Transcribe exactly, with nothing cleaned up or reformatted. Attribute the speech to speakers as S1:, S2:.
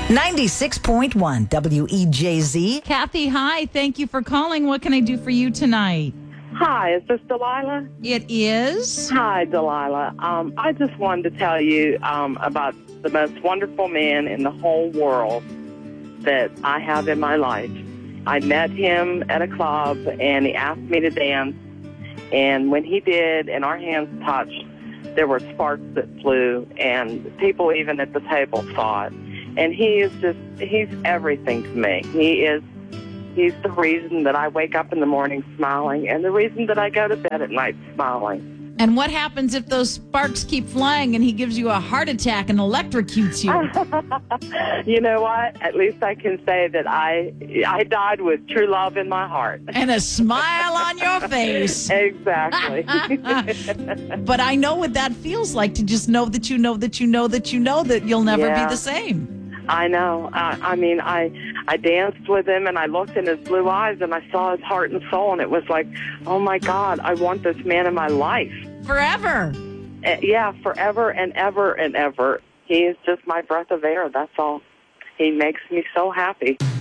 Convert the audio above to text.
S1: ninety-six point one W E J Z.
S2: Kathy, hi. Thank you for calling. What can I do for you tonight?
S3: Hi, is this Delilah?
S2: It is.
S3: Hi, Delilah. Um, I just wanted to tell you um, about the most wonderful man in the whole world that I have in my life. I met him at a club, and he asked me to dance. And when he did, and our hands touched, there were sparks that flew, and people even at the table saw it. And he is just, he's everything to me. He is, he's the reason that I wake up in the morning smiling, and the reason that I go to bed at night smiling.
S2: And what happens if those sparks keep flying and he gives you a heart attack and electrocutes you?
S3: You know what? At least I can say that I I died with true love in my heart.
S2: And a smile on your face.
S3: Exactly.
S2: But I know what that feels like, to just know that you know that you know that you know that you'll never
S3: Yeah.
S2: be the same.
S3: I know. I, I mean, I I danced with him, and I looked in his blue eyes, and I saw his heart and soul, and it was like, oh, my God, I want this man in my life.
S2: Forever.
S3: Uh, yeah, forever and ever and ever. He is just my breath of air, that's all. He makes me so happy.